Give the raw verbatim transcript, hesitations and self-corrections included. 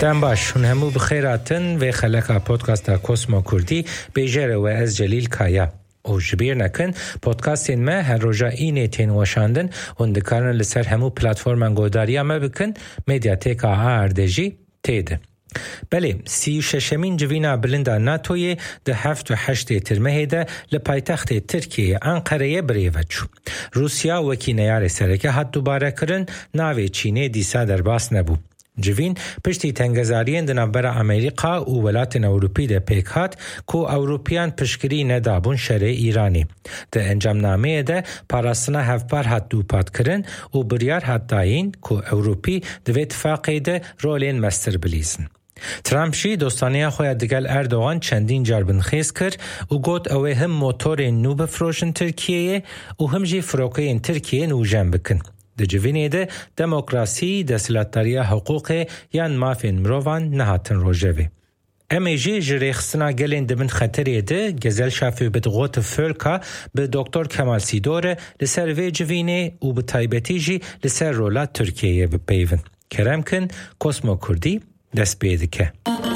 دم باش هون همو بخیراتن و خلقا پودکاست کوسمو کردی بیجره و از جلیل کایا او جبیر نکن پودکاستین ما هر روزا اینه تین وشاندن و دکارن لسر همو پلتفرم گوداری ما بکن مدیاتیکا آردجی تیده. بله سی و ششمین جوینا بلندا ناتوی ده هفت و هشت ترمه ده لپایتخت ترکیه انقره بریوچو. روسیا وکی نیار سرکه حد دوباره کرن ناوی چینه دیسا در باس نبو. جوین پشتی تنگزارین دنبر امریکا و ولایت اروپی ده پیکات کو اروپیان پشکری ندابون شرع ایرانی. ده انجام نامه ده پاراستنا هفپار حد دوپات کرن و بریار حد داین کو اروپی ده اتفاقی ده رولین مستر بلیزن. ترامپ شی دوستانه خواه دگل اردوغان چندین جربن خیز کرد و گوت اوه هم موتور نو بفروشن ترکیه و هم جی فروکه ترکیه نو جن بکن. ده جوینه ده دموکراسی دستلاتاری حقوق یان مافین مروان نهاتن روژوه. اما جی جریخستنا گلین دمن خطریه ده گزل شافی بدغوت فولکا به دکتر کمال سیدوره لسر وی جوینه و به تایبتی جی لسر رولات ترکیه بپیون. کرم کن کوسمو کردی دست بیده که.